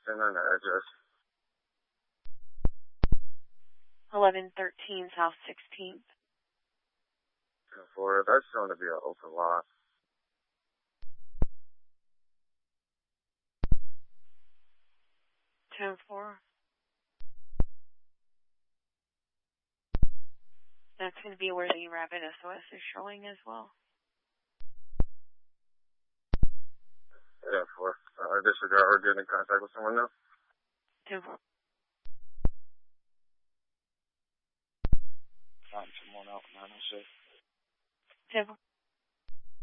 location and the address. 1113 South 16th. 10-4, that's shown to be an open lot. Ten four. That's going to be where the Rapid SOS is showing as well. 10-4. Disregard or get in contact with someone else. 10-4. Find someone out, 906. 10-4.